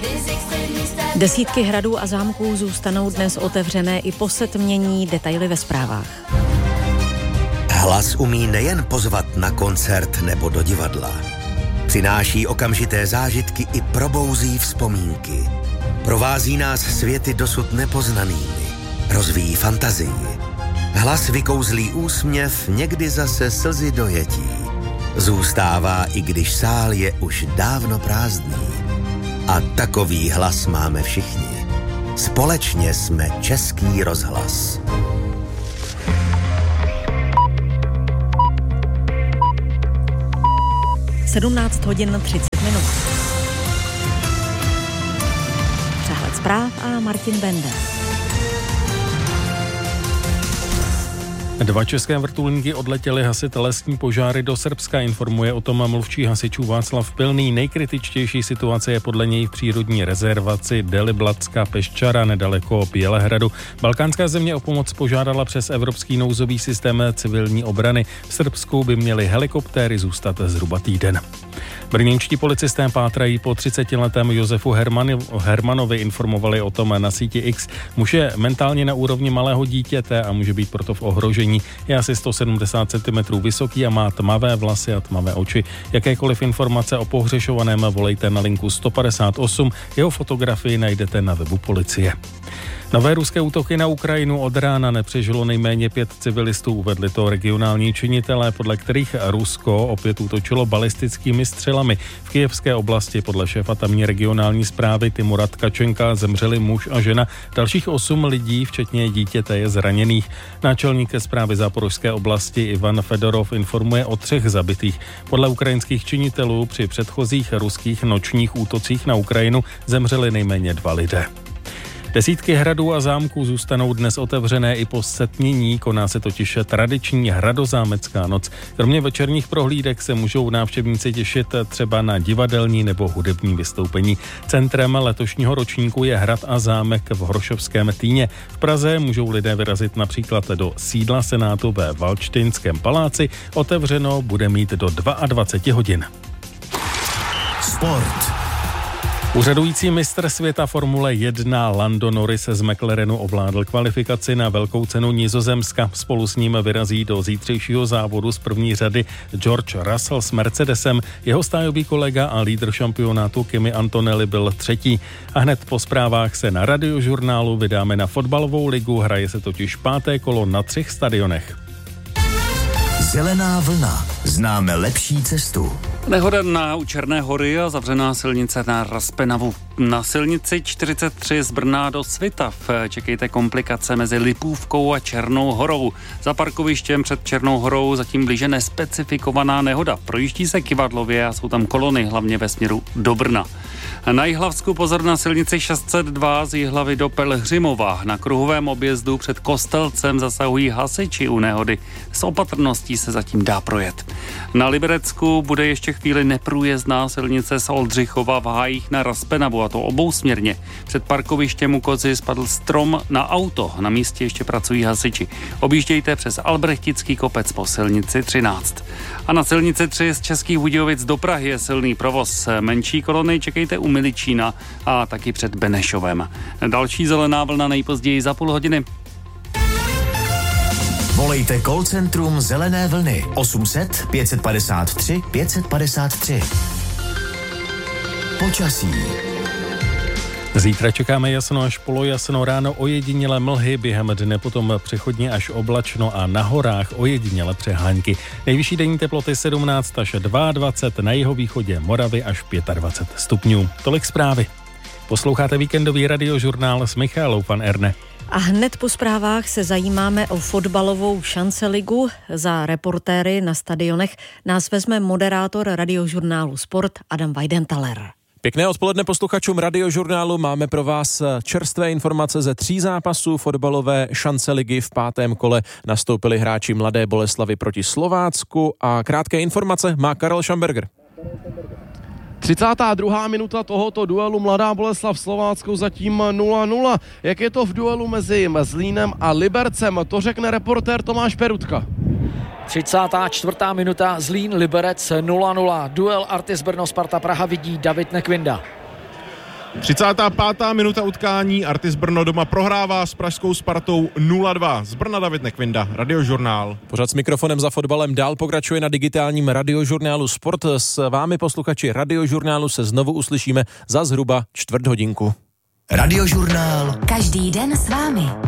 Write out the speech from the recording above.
Desítky hradů a zámků zůstanou dnes otevřené i po setmění, detaily ve zprávách. Hlas umí nejen pozvat na koncert nebo do divadla. Přináší okamžité zážitky i probouzí vzpomínky. Provází nás světy dosud nepoznanými. Rozvíjí fantazii. Hlas vykouzlí úsměv, někdy zase slzy dojetí. Zůstává, i když sál je už dávno prázdný. A takový hlas máme všichni. Společně jsme Český rozhlas. Sedmnáct hodin 30 minut. Přehled zpráv a Martin Bender. 2 české vrtulníky odletěly hasit lesní požáry do Srbska, informuje o tom mluvčí hasičů Václav Pilný. Nejkritičtější situace je podle něj v přírodní rezervaci Deliblatská Peščara nedaleko Bělehradu. Balkánská země o pomoc požádala přes evropský nouzový systém civilní obrany. V Srbsku by měly helikoptéry zůstat zhruba týden. Brněnští policisté pátrají po 30letém Josefu Hermanovi, informovali o tom na síti X. Muž je mentálně na úrovni malého dítěte a může být proto v ohrožení. Je asi 170 cm vysoký a má tmavé vlasy a tmavé oči. Jakékoliv informace o pohřešovaném volejte na linku 158. Jeho fotografii najdete na webu policie. Nové ruské útoky na Ukrajinu od rána nepřežilo nejméně 5 civilistů, uvedli to regionální činitelé, podle kterých Rusko opět útočilo balistickými střelami. V kyjevské oblasti podle šéfa tamní regionální správy Timura Tkačenka zemřeli muž a žena. Dalších 8 lidí, včetně dítěte, je zraněných. Náčelník správy Záporožské oblasti Ivan Fedorov informuje o 3 zabitých. Podle ukrajinských činitelů při předchozích ruských nočních útocích na Ukrajinu zemřeli nejméně 2 lidé. Desítky hradů a zámků zůstanou dnes otevřené i po setmění, koná se totiž tradiční hradozámecká noc. Kromě večerních prohlídek se můžou návštěvníci těšit třeba na divadelní nebo hudební vystoupení. Centrem letošního ročníku je hrad a zámek v Hrošovském Týně. V Praze můžou lidé vyrazit například do sídla Senátu ve Valštejnském paláci. Otevřeno bude mít do 22 hodin. Sport. Úřadující mistr světa Formule 1 Lando Norris z McLarenu ovládl kvalifikaci na velkou cenu Nizozemska. Spolu s ním vyrazí do zítřejšího závodu z první řady George Russell s Mercedesem. Jeho stájový kolega a lídr šampionátu Kimi Antonelli byl 3. A hned po zprávách se na Radiožurnálu vydáme na fotbalovou ligu. Hraje se totiž 5. kolo na 3 stadionech. Zelená vlna. Známe lepší cestu. Nehoda u Černé Hory a zavřená silnice na Raspenavu. Na silnici 43 z Brna do Svitav čekejte komplikace mezi Lipůvkou a Černou Horou. Za parkovištěm před Černou Horou zatím blíže nespecifikovaná nehoda. Projíždí se kyvadlově a jsou tam kolony, hlavně ve směru do Brna. Na Jihlavsku pozor na silnici 602 z Jihlavy do Pelhřimova. Na kruhovém objezdu před Kostelcem zasahují hasiči u nehody. S opatrností se zatím dá projet. Na Liberecku bude ještě chvíli neprůjezdná silnice z Oldřichova v Hájích na Raspenavu, a to obousměrně. Před parkovištěm u Kozy spadl strom na auto. Na místě ještě pracují hasiči. Objíždějte přes Albrechtický kopec po silnici 13. A na silnici 3 z Českých Budějovic do Prahy je silný provoz. Menší kolony čekejte u Miličína a taky před Benešovem. Další zelená vlna nejpozději za půl hodiny. Volejte call centrum Zelené vlny 800 553 553. Počasí. Zítra čekáme jasno až polojasno, ráno ojedinělé mlhy, během dne potom přechodně až oblačno a na horách ojedinělé přehánky. Nejvyšší denní teploty 17 až 22, na jihovýchodě Moravy až 25 stupňů. Tolik zprávy. Posloucháte víkendový radiožurnál s Michalou van Erne. A hned po zprávách se zajímáme o fotbalovou šanceligu. Za reportéry na stadionech nás vezme moderátor radiožurnálu Sport Adam Weidenthaler. Pěkné odpoledne posluchačům radiožurnálu. Máme pro vás čerstvé informace ze 3 zápasů fotbalové šanceligy. V 5. kole nastoupili hráči Mladé Boleslavi proti Slovácku a krátké informace má Karel Schamberger. 32. minuta tohoto duelu Mladá Boleslav Slováckou zatím 0-0. Jak je to v duelu mezi Zlínem a Libercem? To řekne reportér Tomáš Perutka. 34. minuta Zlín Liberec 0-0. Duel Artis Brno Sparta Praha vidí David Nekvinda. 35. minuta utkání, Artis Brno doma prohrává s pražskou Spartou 0-2. Z Brna David Nekvinda, Radiožurnál. Pořad s mikrofonem za fotbalem dál pokračuje na digitálním Radiožurnálu Sport. S vámi posluchači Radiožurnálu se znovu uslyšíme za zhruba čtvrt hodinku. Radiožurnál. Každý den s vámi.